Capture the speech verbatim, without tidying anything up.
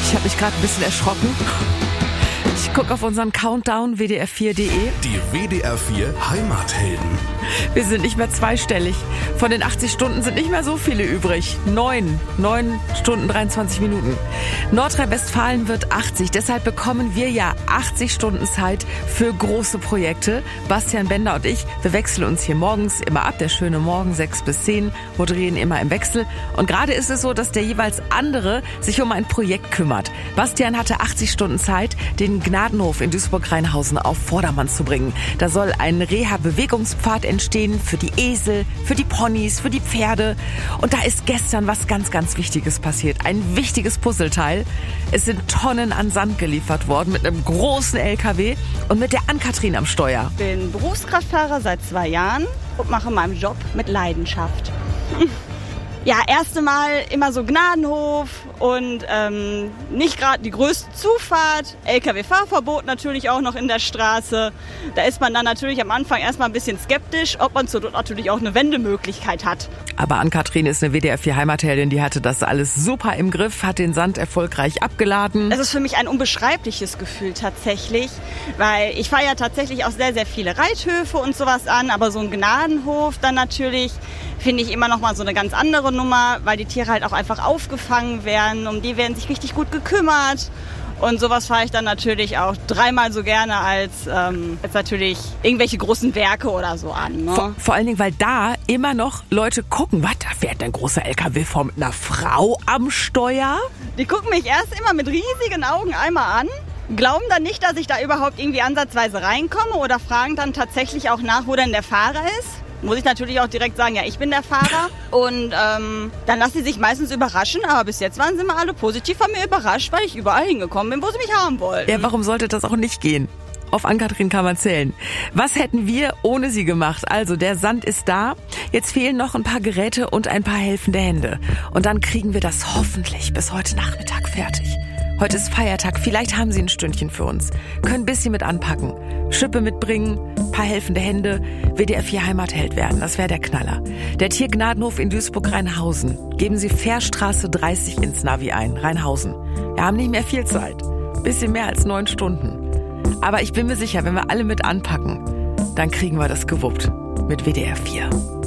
Ich habe mich gerade ein bisschen erschrocken. Ich gucke auf unseren Countdown w d r vier punkt de. Die W D R vier Heimathelden. Wir sind nicht mehr zweistellig. Von den achtzig Stunden sind nicht mehr so viele übrig. Neun. Neun Stunden, dreiundzwanzig Minuten. Nordrhein-Westfalen wird achtzig. Deshalb bekommen wir ja achtzig Stunden Zeit für große Projekte. Bastian Bender und ich, wir wechseln uns hier morgens immer ab. Der schöne Morgen, sechs bis zehn, moderieren immer im Wechsel. Und gerade ist es so, dass der jeweils andere sich um ein Projekt kümmert. Bastian hatte achtzig Stunden Zeit, den Gnadenhof in Duisburg-Rheinhausen auf Vordermann zu bringen. Da soll ein Reha-Bewegungspfad entstehen für die Esel, für die Ponys, für die Pferde. Und da ist gestern was ganz, ganz Wichtiges passiert. Ein wichtiges Puzzleteil. Es sind Tonnen an Sand geliefert worden mit einem großen L K W und mit der Ann-Kathrin am Steuer. Ich bin Berufskraftfahrer seit zwei Jahren und mache meinen Job mit Leidenschaft. Ja, erste Mal immer so Gnadenhof und ähm, nicht gerade die größte Zufahrt. L K W-Fahrverbot natürlich auch noch in der Straße. Da ist man dann natürlich am Anfang erstmal ein bisschen skeptisch, ob man so dort natürlich auch eine Wendemöglichkeit hat. Aber Ann-Kathrin ist eine W D R vier Heimatheldin, die hatte das alles super im Griff, hat den Sand erfolgreich abgeladen. Es ist für mich ein unbeschreibliches Gefühl tatsächlich, weil ich fahre ja tatsächlich auch sehr, sehr viele Reithöfe und sowas an, aber so ein Gnadenhof dann natürlich finde ich immer noch mal so eine ganz andere Nummer, weil die Tiere halt auch einfach aufgefangen werden, um die werden sich richtig gut gekümmert. Und sowas fahre ich dann natürlich auch dreimal so gerne als, ähm, als natürlich irgendwelche großen Werke oder so an. Ne? Vor, vor allen Dingen, weil da immer noch Leute gucken, was, da fährt ein großer L K W vor mit einer Frau am Steuer? Die gucken mich erst immer mit riesigen Augen einmal an, glauben dann nicht, dass ich da überhaupt irgendwie ansatzweise reinkomme oder fragen dann tatsächlich auch nach, wo denn der Fahrer ist. Muss ich natürlich auch direkt sagen, ja, ich bin der Fahrer. Und ähm, dann lassen sie sich meistens überraschen. Aber bis jetzt waren sie immer alle positiv von mir überrascht, weil ich überall hingekommen bin, wo sie mich haben wollten. Ja, warum sollte das auch nicht gehen? Auf Ann-Kathrin kann man zählen. Was hätten wir ohne sie gemacht? Also, der Sand ist da. Jetzt fehlen noch ein paar Geräte und ein paar helfende Hände. Und dann kriegen wir das hoffentlich bis heute Nachmittag fertig. Heute ist Feiertag, vielleicht haben Sie ein Stündchen für uns. Können ein bisschen mit anpacken. Schippe mitbringen, paar helfende Hände, W D R vier Heimatheld werden, das wäre der Knaller. Der Tiergnadenhof in Duisburg-Rheinhausen. Geben Sie Fährstraße dreißig ins Navi ein, Rheinhausen. Wir haben nicht mehr viel Zeit, bisschen mehr als neun Stunden. Aber ich bin mir sicher, wenn wir alle mit anpacken, dann kriegen wir das gewuppt mit W D R vier.